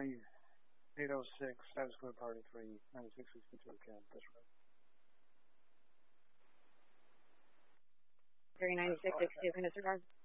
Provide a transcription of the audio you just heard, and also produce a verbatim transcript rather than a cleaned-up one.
Gary, eight oh six, status code party three, ninety-six sixty-two, camp, that's right. Gary ninety-six sixty-two, can disregard.